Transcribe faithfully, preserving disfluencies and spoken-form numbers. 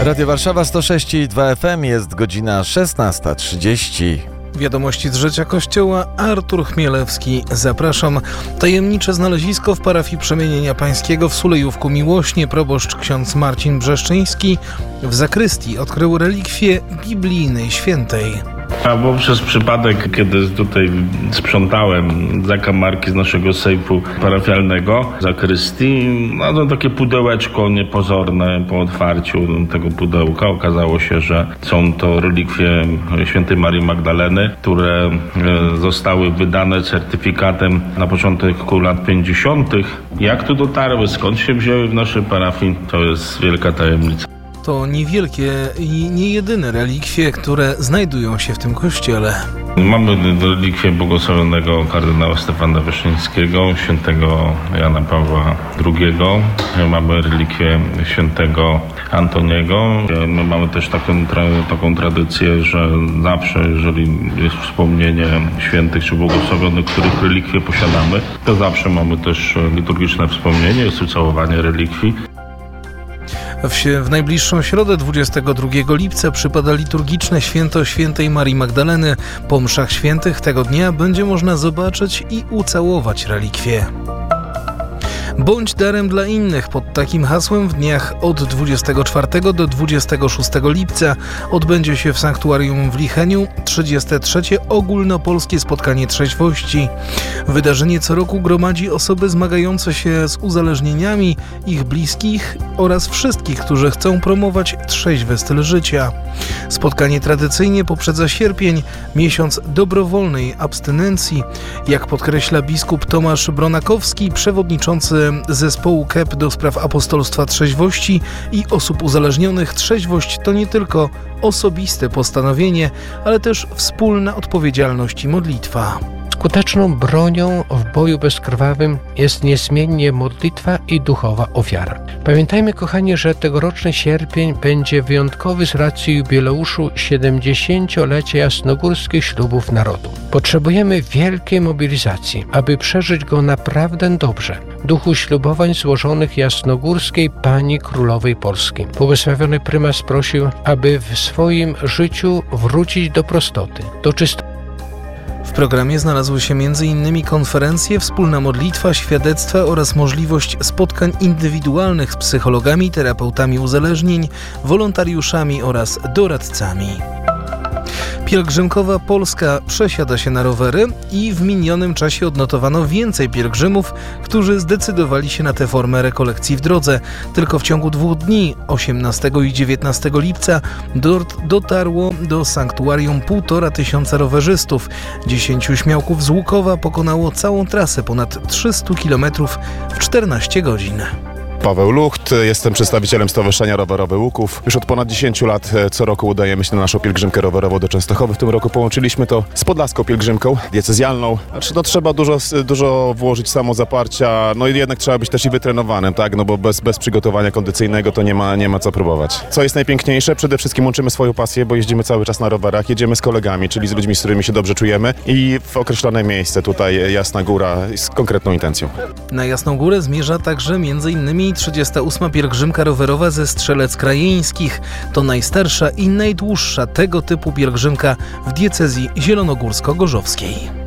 Radio Warszawa sto sześć i dwa F M, jest godzina szesnasta trzydzieści. Wiadomości z życia Kościoła, Artur Chmielewski. Zapraszam. Tajemnicze znalezisko w parafii Przemienienia Pańskiego w Sulejówku Miłośnie proboszcz ksiądz Marcin Brzeszczyński w zakrystii odkrył relikwię biblijnej świętej. A bo przez przypadek, kiedy tutaj sprzątałem zakamarki z naszego sejfu parafialnego, zakrystii, no to takie pudełeczko niepozorne po otwarciu tego pudełka. Okazało się, że są to relikwie świętej Marii Magdaleny, które zostały wydane certyfikatem na początku lat pięćdziesiątych. Jak tu dotarły, skąd się wzięły w naszej parafii, to jest wielka tajemnica. To niewielkie i nie jedyne relikwie, które znajdują się w tym kościele. Mamy relikwię błogosławionego kardynała Stefana Wyszyńskiego, świętego Jana Pawła drugiego. Mamy relikwię świętego Antoniego. My mamy też taką, tra- taką tradycję, że zawsze, jeżeli jest wspomnienie świętych czy błogosławionych, których relikwie posiadamy, to zawsze mamy też liturgiczne wspomnienie, jest ucałowanie relikwii. W, w najbliższą środę dwudziestego drugiego lipca przypada liturgiczne święto świętej Marii Magdaleny. Po mszach świętych tego dnia będzie można zobaczyć i ucałować relikwie. Bądź darem dla innych. Pod takim hasłem w dniach od dwudziestego czwartego do dwudziestego szóstego lipca odbędzie się w sanktuarium w Licheniu trzydzieste trzecie ogólnopolskie spotkanie trzeźwości. Wydarzenie co roku gromadzi osoby zmagające się z uzależnieniami, ich bliskich oraz wszystkich, którzy chcą promować trzeźwy styl życia. Spotkanie tradycyjnie poprzedza sierpień, miesiąc dobrowolnej abstynencji. Jak podkreśla biskup Tomasz Bronakowski, przewodniczący zespołu K E P do spraw apostolstwa trzeźwości i osób uzależnionych, trzeźwość to nie tylko osobiste postanowienie, ale też wspólna odpowiedzialność i modlitwa. Skuteczną bronią w boju bezkrwawym jest niezmiennie modlitwa i duchowa ofiara. Pamiętajmy, kochani, że tegoroczny sierpień będzie wyjątkowy z racji jubileuszu siedemdziesięciolecia jasnogórskich ślubów narodu. Potrzebujemy wielkiej mobilizacji, aby przeżyć go naprawdę dobrze. Duchu ślubowań złożonych jasnogórskiej Pani Królowej Polski. Błogosławiony prymas prosił, aby w swoim życiu wrócić do prostoty, do czystości. W programie znalazły się między innymi konferencje, wspólna modlitwa, świadectwa oraz możliwość spotkań indywidualnych z psychologami, terapeutami uzależnień, wolontariuszami oraz doradcami. Pielgrzymkowa Polska przesiada się na rowery i w minionym czasie odnotowano więcej pielgrzymów, którzy zdecydowali się na tę formę rekolekcji w drodze. Tylko w ciągu dwóch dni, osiemnastego i dziewiętnastego lipca, dotarło do sanktuarium półtora tysiąca rowerzystów. Dziesięciu śmiałków z Łukowa pokonało całą trasę ponad trzysta kilometrów w czternaście godzin. Paweł Lucht, jestem przedstawicielem Stowarzyszenia Rowerowe Łuków. Już od ponad dziesięciu lat co roku udajemy się na naszą pielgrzymkę rowerową do Częstochowy. W tym roku połączyliśmy to z podlaską pielgrzymką diecezjalną. Znaczy, no, trzeba dużo, dużo włożyć samozaparcia, no i jednak trzeba być też i wytrenowanym, tak? No bo bez, bez przygotowania kondycyjnego to nie ma, nie ma co próbować. Co jest najpiękniejsze? Przede wszystkim łączymy swoją pasję, bo jeździmy cały czas na rowerach, jedziemy z kolegami, czyli z ludźmi, z którymi się dobrze czujemy i w określone miejsce, tutaj Jasna Góra, z konkretną intencją. Na Jasną Górę zmierza także między innymi trzydziesta ósma pielgrzymka rowerowa ze Strzelec Krajeńskich. To najstarsza i najdłuższa tego typu pielgrzymka w diecezji zielonogórsko-gorzowskiej.